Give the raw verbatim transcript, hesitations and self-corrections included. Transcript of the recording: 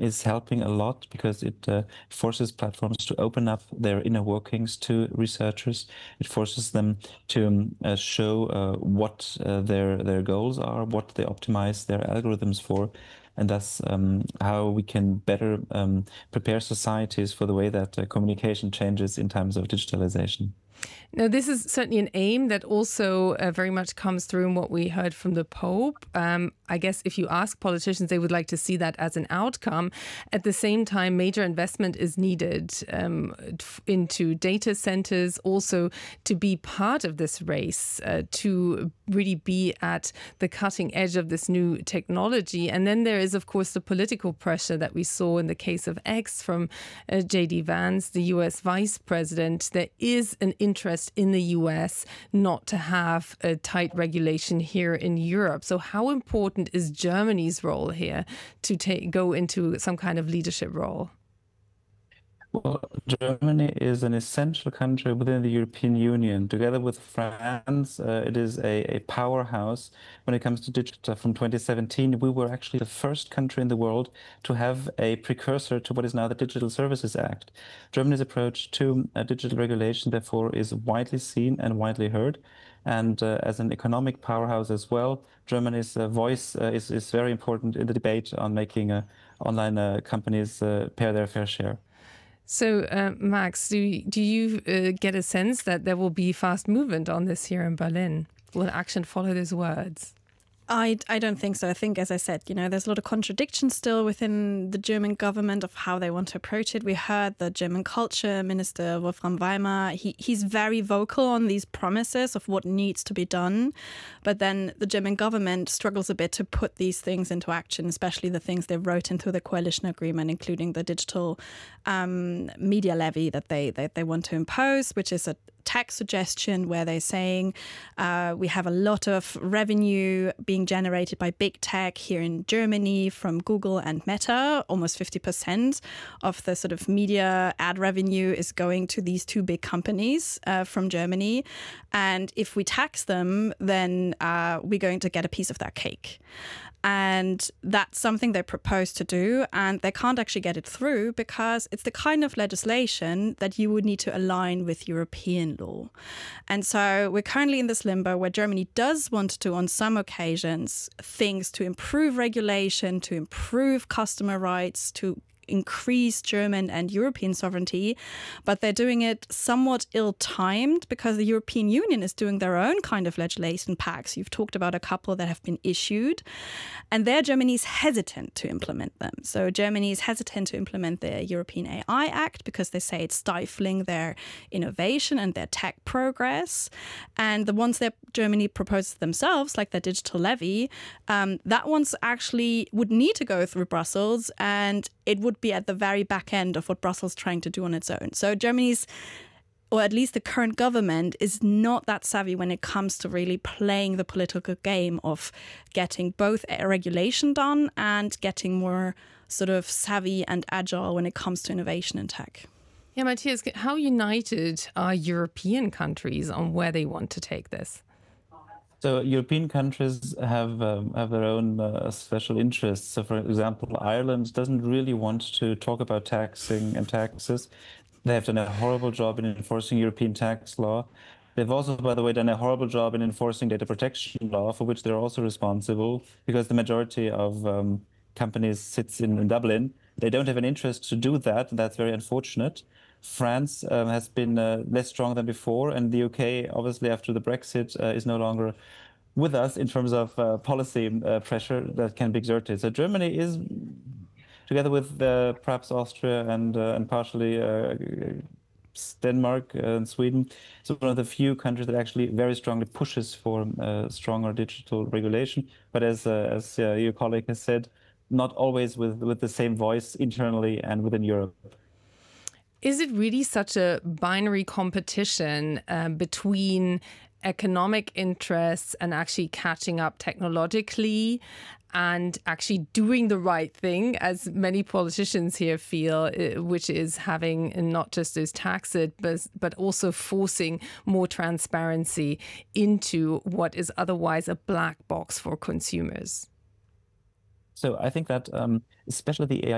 is helping a lot because it uh, forces platforms to open up their inner workings to researchers. It forces them to um, uh, show uh, what uh, their their goals are, what they optimize their algorithms for, and thus um, how we can better um, prepare societies for the way that uh, communication changes in times of digitalization. Now, this is certainly an aim that also uh, very much comes through in what we heard from the Pope. Um, I guess if you ask politicians, they would like to see that as an outcome. At the same time, major investment is needed um, into data centers, also to be part of this race, uh, to really be at the cutting edge of this new technology. And then there is, of course, the political pressure that we saw in the case of X from uh, J D Vance, the U S vice president. There is an interest in the U S not to have a tight regulation here in Europe. So how important is Germany's role here to take, go into some kind of leadership role? Well, Germany is an essential country within the European Union. Together with France, uh, it is a, a powerhouse when it comes to digital. From twenty seventeen, we were actually the first country in the world to have a precursor to what is now the Digital Services Act. Germany's approach to uh, digital regulation, therefore, is widely seen and widely heard. And uh, as an economic powerhouse as well, Germany's uh, voice uh, is, is very important in the debate on making uh, online uh, companies uh, pay their fair share. So, uh, Max, do you, do you uh, get a sense that there will be fast movement on this here in Berlin? Will action follow those words? I, I don't think so. I think, as I said, you know, there's a lot of contradiction still within the German government of how they want to approach it. We heard the German culture minister, Wolfram Weimar, he, he's very vocal on these promises of what needs to be done. But then the German government struggles a bit to put these things into action, especially the things they wrote into the coalition agreement, including the digital um, media levy that they, that they want to impose, which is a tax suggestion where they're saying uh, we have a lot of revenue being generated by big tech here in Germany from Google and Meta. Almost fifty percent of the sort of media ad revenue is going to these two big companies uh, from Germany. And if we tax them, then uh, we're going to get a piece of that cake. And that's something they propose to do, and they can't actually get it through because it's the kind of legislation that you would need to align with European law. And so we're currently in this limbo where Germany does want to, on some occasions, things to improve regulation, to improve customer rights, to increase German and European sovereignty, but they're doing it somewhat ill-timed because the European Union is doing their own kind of legislation packs. You've talked about a couple that have been issued, and there Germany is hesitant to implement them. So Germany is hesitant to implement the European A I Act because they say it's stifling their innovation and their tech progress. And the ones that Germany proposes themselves, like the digital levy, um, that one's actually would need to go through Brussels, and it would be at the very back end of what Brussels is trying to do on its own. So Germany's, or at least the current government, is not that savvy when it comes to really playing the political game of getting both a regulation done and getting more sort of savvy and agile when it comes to innovation and tech. Yeah, Matthias, how united are European countries on where they want to take this? So European countries have um, have their own uh, special interests. So, for example, Ireland doesn't really want to talk about taxing and taxes. They have done a horrible job in enforcing European tax law. They've also, by the way, done a horrible job in enforcing data protection law, for which they're also responsible, because the majority of um, companies sits in, in Dublin. They don't have an interest to do that. That's very unfortunate. France um, has been uh, less strong than before, and the U K, obviously, after the Brexit, uh, is no longer with us in terms of uh, policy uh, pressure that can be exerted. So Germany is, together with uh, perhaps Austria and uh, and partially uh, Denmark and Sweden, so one of the few countries that actually very strongly pushes for uh, stronger digital regulation. But as uh, as uh, your colleague has said, not always with with the same voice internally and within Europe. Is it really such a binary competition uh, between economic interests and actually catching up technologically and actually doing the right thing, as many politicians here feel, which is having not just those taxes, but, but also forcing more transparency into what is otherwise a black box for consumers? So I think that um, especially the A I